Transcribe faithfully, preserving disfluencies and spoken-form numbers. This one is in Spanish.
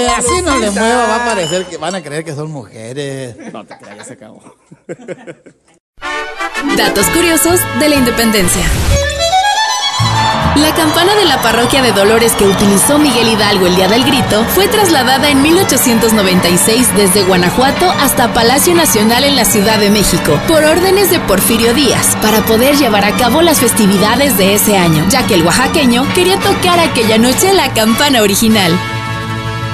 Así no le mueva, va a parecer que van a creer que son mujeres. No te creas, ya se acabó. Datos curiosos de la independencia. La campana de la parroquia de Dolores que utilizó Miguel Hidalgo el día del grito fue trasladada en mil ochocientos noventa y seis desde Guanajuato hasta Palacio Nacional en la Ciudad de México, por órdenes de Porfirio Díaz, para poder llevar a cabo las festividades de ese año, ya que el oaxaqueño quería tocar aquella noche la campana original.